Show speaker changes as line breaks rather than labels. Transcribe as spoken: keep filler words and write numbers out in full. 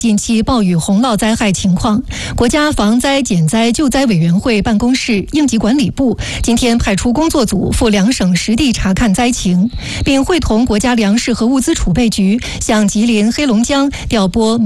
近期暴雨洪涝灾害情况，国家防灾减灾救灾委员会办公室、应急管理部今天派出工作组赴两省实地查看灾情，并会同国家粮食和物资储备局向吉林、黑龙江调拨